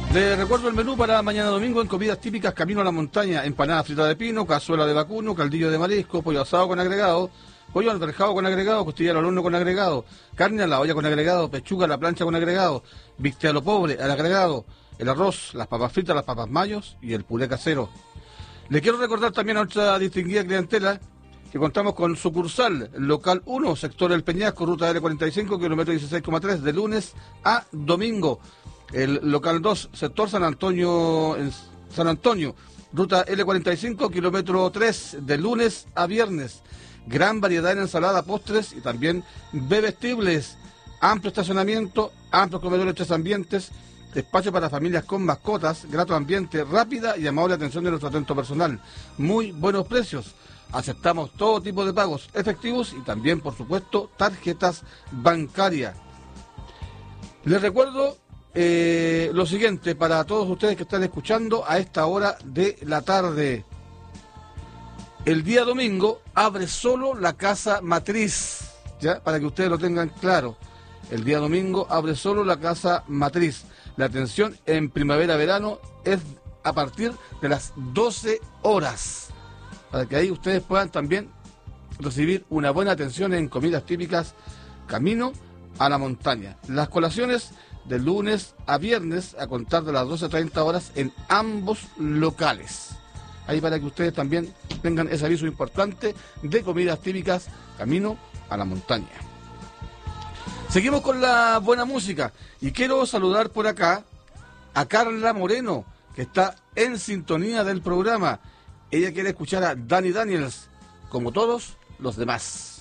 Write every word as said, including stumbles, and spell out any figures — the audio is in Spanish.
Les recuerdo el menú para mañana domingo en comidas típicas: camino a la montaña, empanada frita de pino, cazuela de vacuno, caldillo de marisco, pollo asado con agregado, pollo alberjado con agregado, costilla al horno con agregado, carne a la olla con agregado, pechuga a la plancha con agregado, bistec a lo pobre al agregado, el arroz, las papas fritas, las papas mayos y el puré casero. Le quiero recordar también a nuestra distinguida clientela que contamos con sucursal local uno, sector El Peñasco, ruta L cuarenta y cinco, kilómetro dieciséis coma tres, de lunes a domingo. El local dos, sector San Antonio, en San Antonio, ruta L cuarenta y cinco, kilómetro tres, de lunes a viernes. Gran variedad en ensalada, postres y también bebestibles. Amplio estacionamiento, amplios comedores, tres ambientes, despacho para familias con mascotas, grato ambiente, rápida y amable atención de nuestro atento personal. Muy buenos precios. Aceptamos todo tipo de pagos efectivos y también, por supuesto, tarjetas bancarias. Les recuerdo eh, lo siguiente para todos ustedes que están escuchando a esta hora de la tarde. El día domingo abre solo la casa matriz, ya, para que ustedes lo tengan claro. El día domingo abre solo la casa matriz. La atención en primavera-verano es a partir de las doce horas, para que ahí ustedes puedan también recibir una buena atención en comidas típicas camino a la montaña. Las colaciones de lunes a viernes a contar de las doce treinta horas en ambos locales. Ahí para que ustedes también tengan ese aviso importante de comidas típicas camino a la montaña. Seguimos con la buena música y quiero saludar por acá a Carla Moreno, que está en sintonía del programa. Ella quiere escuchar a Danny Daniels, como todos los demás.